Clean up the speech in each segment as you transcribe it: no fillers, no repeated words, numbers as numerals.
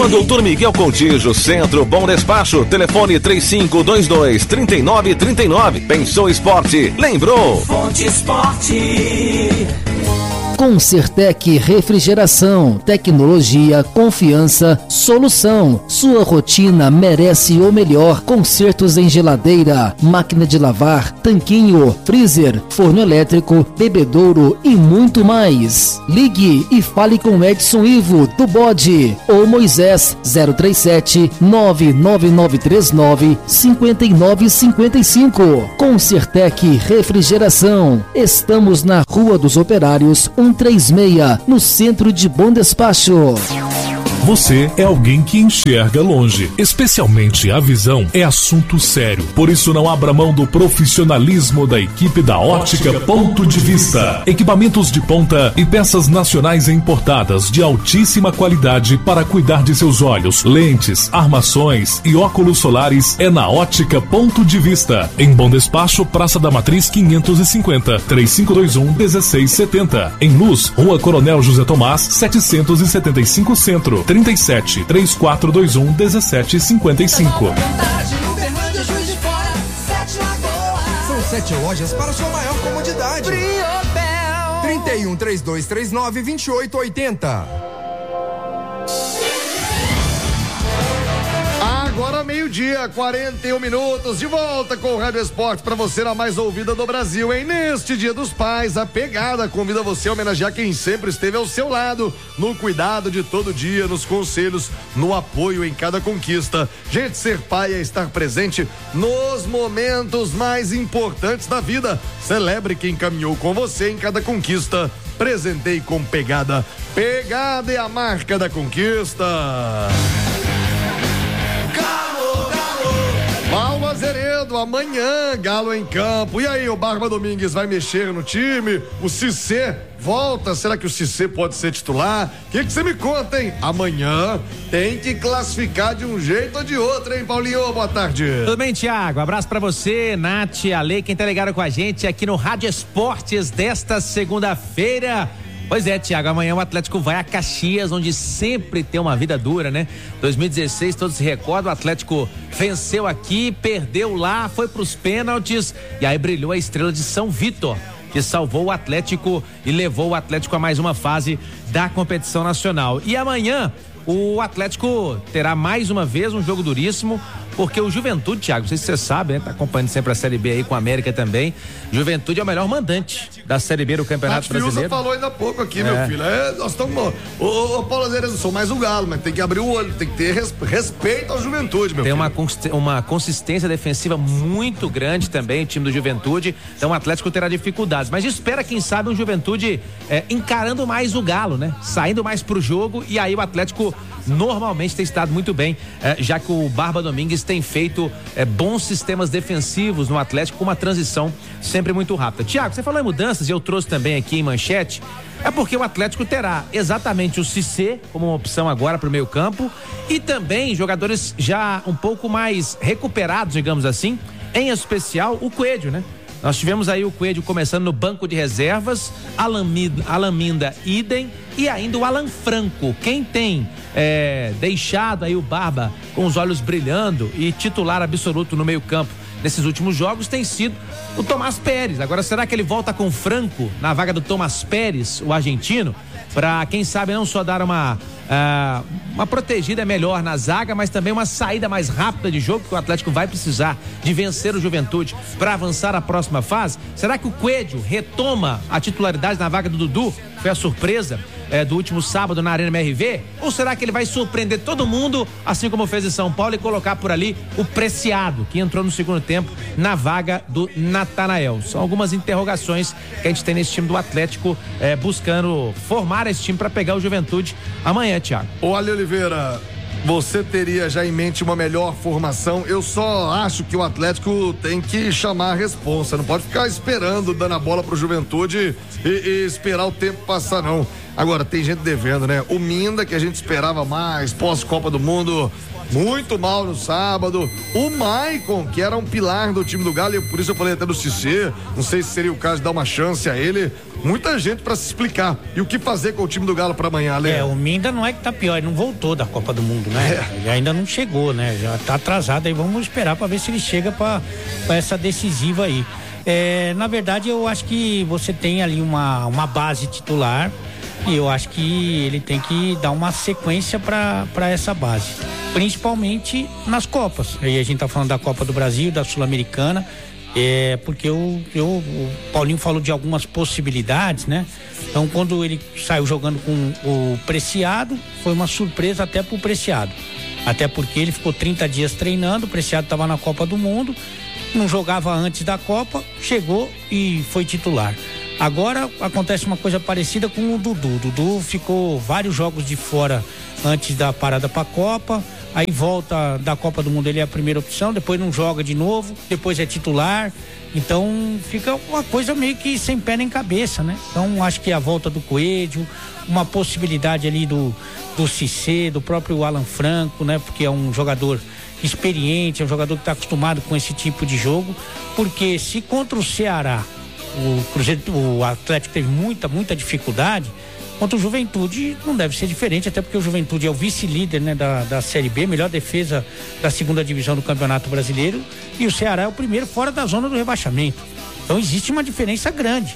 Rua Doutor Miguel Coutinho, Centro, Bom Despacho, telefone 3522-3939. Pensou esporte, lembrou. Fonte Esporte. Concertec Refrigeração, tecnologia, confiança, solução. Sua rotina merece o melhor. Consertos em geladeira, máquina de lavar, tanquinho, freezer, forno elétrico, bebedouro e muito mais. Ligue e fale com Edson Ivo do Bode ou Moisés 037 99939 5955. Concertec Refrigeração. Estamos na Rua dos Operários 136, no centro de Bom Despacho. Você é alguém que enxerga longe, especialmente a visão é assunto sério. Por isso não abra mão do profissionalismo da equipe da Ótica Ponto de Vista. Equipamentos de ponta e peças nacionais e importadas de altíssima qualidade para cuidar de seus olhos, lentes, armações e óculos solares é na Ótica Ponto de Vista. Em Bom Despacho, Praça da Matriz 550, 3521-1670. Em Luz, Rua Coronel José Tomás, 775 Centro. 37 3421 1755. São 7 lojas para sua maior comodidade. 31 3239 2880. Agora meio-dia, 41 minutos, de volta com o Rádio Esporte para você na mais ouvida do Brasil, hein? Neste Dia dos Pais, a Pegada convida você a homenagear quem sempre esteve ao seu lado, no cuidado de todo dia, nos conselhos, no apoio em cada conquista. Gente, ser pai é estar presente nos momentos mais importantes da vida. Celebre quem caminhou com você em cada conquista. Presentei com Pegada. Pegada é a marca da conquista. Paulo Azeredo, amanhã, Galo em campo. E aí, o Barba Domingues vai mexer no time? O Cissé volta? Será que o Cissé pode ser titular? O que você me conta, hein? Amanhã tem que classificar de um jeito ou de outro, hein, Paulinho? Boa tarde. Tudo bem, Thiago? Abraço pra você, Nath, Ale, quem tá ligado com a gente aqui no Rádio Esportes desta segunda-feira. Pois é, Thiago, amanhã o Atlético vai a Caxias, onde sempre tem uma vida dura, né? 2016, todos se recordam, o Atlético venceu aqui, perdeu lá, foi pros pênaltis e aí brilhou a estrela de São Vítor, que salvou o Atlético e levou o Atlético a mais uma fase da competição nacional. E amanhã o Atlético terá mais uma vez um jogo duríssimo, porque o Juventude, Thiago, não sei se você sabe, né? Tá acompanhando sempre a Série B aí com a América também. Juventude é o melhor mandante da Série B do Campeonato Brasileiro. Você falou ainda há pouco aqui, meu filho. Nós estamos. O Paulo Azeredo, sou mais o Galo, mas tem que abrir o olho, tem que ter respeito ao Juventude, meu filho. Tem uma consistência defensiva muito grande também, o time do Juventude. Então o Atlético terá dificuldades. Mas espera, quem sabe, um Juventude encarando mais o Galo, né? Saindo mais pro jogo, e aí o Atlético normalmente tem estado muito bem, já que o Barba Domingues tem feito bons sistemas defensivos no Atlético, com uma transição sempre muito rápida. Thiago, você falou em mudanças e eu trouxe também aqui em manchete, porque o Atlético terá exatamente o Cissé como uma opção agora para o meio campo e também jogadores já um pouco mais recuperados, digamos assim, em especial o Coelho, né? Nós tivemos aí o Coelho começando no banco de reservas, Alaminda idem, e ainda o Alan Franco. Quem tem deixado aí o Barba com os olhos brilhando e titular absoluto no meio campo nesses últimos jogos tem sido o Tomás Pérez. Agora, será que ele volta com o Franco na vaga do Tomás Pérez, o argentino, para quem sabe não só dar uma protegida melhor na zaga, mas também uma saída mais rápida de jogo, que o Atlético vai precisar de vencer o Juventude para avançar à próxima fase? Será que o Coelho retoma a titularidade na vaga do Dudu? Foi a surpresa do último sábado na Arena MRV? Ou será que ele vai surpreender todo mundo, assim como fez em São Paulo, e colocar por ali o Preciado, que entrou no segundo tempo na vaga do Natanael? São algumas interrogações que a gente tem nesse time do Atlético, buscando formar esse time para pegar o Juventude amanhã, Thiago. Ô, Ale Oliveira, você teria já em mente uma melhor formação? Eu só acho que o Atlético tem que chamar a responsa, não pode ficar esperando, dando a bola pro Juventude e esperar o tempo passar, não. Agora, tem gente devendo, né? O Minda, que a gente esperava mais, pós-Copa do Mundo, muito mal no sábado. O Maicon, que era um pilar do time do Galo, e por isso eu falei até do Cissé, não sei se seria o caso de dar uma chance a ele. Muita gente pra se explicar. E o que fazer com o time do Galo pra amanhã, Ale? O Minda não é que tá pior, ele não voltou da Copa do Mundo, né? Ele ainda não chegou, né? Já tá atrasado, aí vamos esperar pra ver se ele chega pra essa decisiva aí. Na verdade, eu acho que você tem ali uma base titular e eu acho que ele tem que dar uma sequência pra essa base, principalmente nas Copas. Aí a gente tá falando da Copa do Brasil, da Sul-Americana, porque o Paulinho falou de algumas possibilidades, né? Então, quando ele saiu jogando com o Preciado, foi uma surpresa até pro Preciado, até porque ele ficou 30 dias treinando, o Preciado estava na Copa do Mundo, não jogava antes da Copa, chegou e foi titular. Agora acontece uma coisa parecida com o Dudu. O Dudu ficou vários jogos de fora antes da parada pra Copa, aí volta da Copa do Mundo, ele é a primeira opção, depois não joga de novo, depois é titular, então fica uma coisa meio que sem pé nem cabeça, né? Então acho que a volta do Coelho, uma possibilidade ali do Cissé, do próprio Alan Franco, né? Porque é um jogador experiente, é um jogador que está acostumado com esse tipo de jogo, porque se contra o Ceará o Atlético teve muita dificuldade, contra o Juventude não deve ser diferente, até porque o Juventude é o vice-líder, né, da Série B, melhor defesa da segunda divisão do Campeonato Brasileiro, e o Ceará é o primeiro fora da zona do rebaixamento. Então existe uma diferença grande.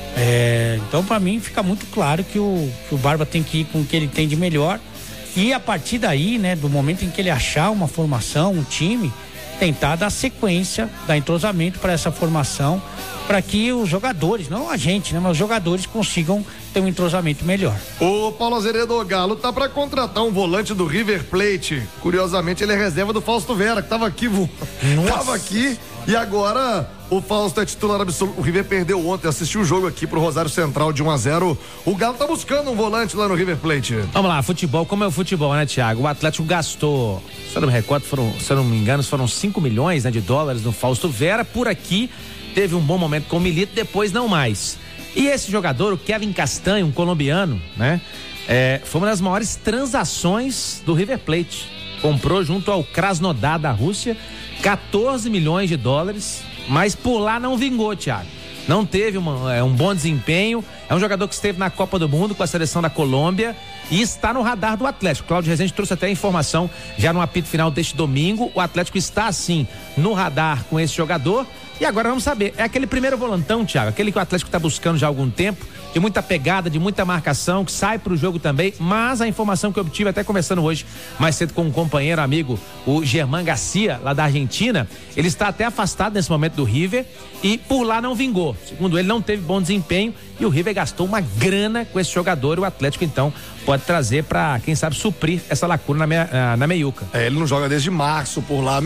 Então para mim fica muito claro que o Barba tem que ir com o que ele tem de melhor, e a partir daí, né, do momento em que ele achar uma formação, um time, tentar dar sequência, dar entrosamento para essa formação, para que os jogadores, não a gente, né, mas os jogadores consigam ter um entrosamento melhor. O Paulo Azeredo, o Galo tá para contratar um volante do River Plate. Curiosamente, ele é reserva do Fausto Vera, que tava aqui, tava aqui, e agora o Fausto é titular absoluto. O River perdeu ontem, assistiu o jogo aqui pro Rosário Central de 1-0. O Galo tá buscando um volante lá no River Plate. Vamos lá, futebol, como é o futebol, né, Thiago? O Atlético gastou, se eu não me recordo, se eu não me engano, foram 5 milhões, né, de dólares no Fausto Vera. Por aqui teve um bom momento com o Milito, depois não mais. E esse jogador, o Kevin Castanho, um colombiano, né? Foi uma das maiores transações do River Plate. Comprou junto ao Krasnodar da Rússia 14 milhões de dólares, mas por lá não vingou, Thiago. Não teve um bom desempenho. É um jogador que esteve na Copa do Mundo com a seleção da Colômbia e está no radar do Atlético. Cláudio Rezende trouxe até a informação já no apito final deste domingo. O Atlético está, assim, no radar com esse jogador. E agora vamos saber, é aquele primeiro volantão, Thiago, aquele que o Atlético está buscando já há algum tempo, de muita pegada, de muita marcação, que sai pro jogo também, mas a informação que eu obtive até conversando hoje mais cedo com um companheiro amigo, o Germán Garcia, lá da Argentina, ele está até afastado nesse momento do River e por lá não vingou. Segundo ele, não teve bom desempenho e o River gastou uma grana com esse jogador e o Atlético então pode trazer para, quem sabe, suprir essa lacuna na meiuca. Ele não joga desde março por lá.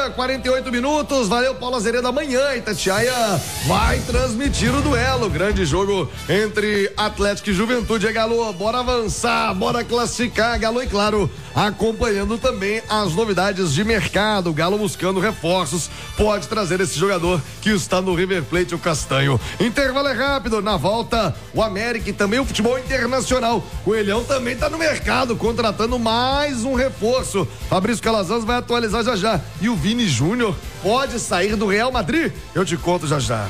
12:48, valeu, Paulo Azeredo. Amanhã Itatiaia vai transmitir o duelo, grande jogo entre Atlético e Juventude. Galo, bora avançar, bora classificar, Galo, e claro, acompanhando também as novidades de mercado. O Galo buscando reforços, pode trazer esse jogador que está no River Plate, o Castanho. Intervalo é rápido, na volta o América e também o futebol internacional. O Coelhão também está no mercado, contratando mais um reforço. Fabrício Calazans vai atualizar já. E o Vini Júnior pode sair do Real Madrid? Eu te conto já.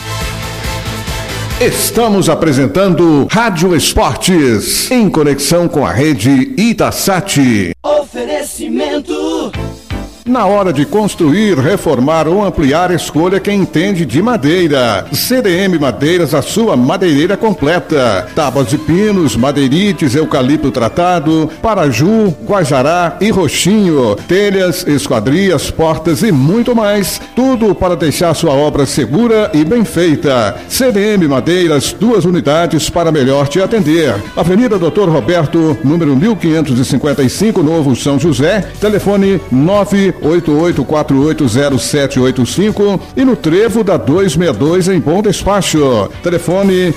Estamos apresentando Rádio Esportes, em conexão com a rede Itasat. Oferecimento. Na hora de construir, reformar ou ampliar, escolha quem entende de madeira. CDM Madeiras, a sua madeireira completa. Tábuas de pinos, madeirites, eucalipto tratado, paraju, guajará e roxinho. Telhas, esquadrias, portas e muito mais. Tudo para deixar sua obra segura e bem feita. CDM Madeiras, 2 unidades para melhor te atender. Avenida Dr. Roberto, número 1555, Novo São José. Telefone 988480785 e no Trevo da 262 em Bom Despacho. Telefone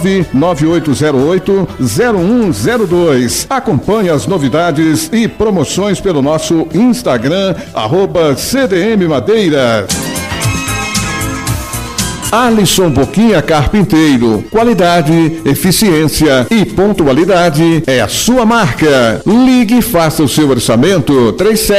998080102. Acompanhe as novidades e promoções pelo nosso Instagram, @CDM Madeiras. Alisson Boquinha Carpinteiro. Qualidade, eficiência e pontualidade é a sua marca. Ligue e faça o seu orçamento.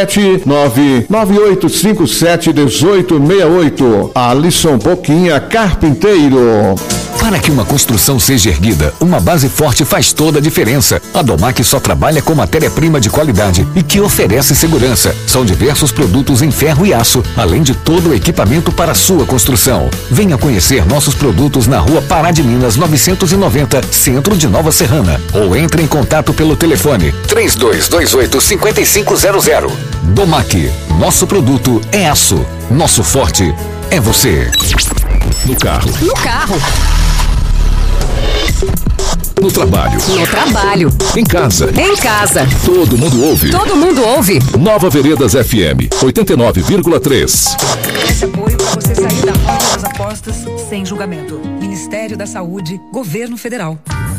379-9857-1868. Alisson Boquinha Carpinteiro. Para que uma construção seja erguida, uma base forte faz toda a diferença. A Domac só trabalha com matéria-prima de qualidade e que oferece segurança. São diversos produtos em ferro e aço, além de todo o equipamento para a sua construção. Venha conhecer nossos produtos na Rua Pará de Minas 990, Centro de Nova Serrana. Ou entre em contato pelo telefone 3228-5500. Domac, nosso produto é aço. Nosso forte é você. No carro. No carro. No trabalho. No trabalho. Em casa. Em casa. Todo mundo ouve. Todo mundo ouve. Nova Veredas FM 89,3. Esse apoio para você sair da roda das apostas sem julgamento. Ministério da Saúde, Governo Federal.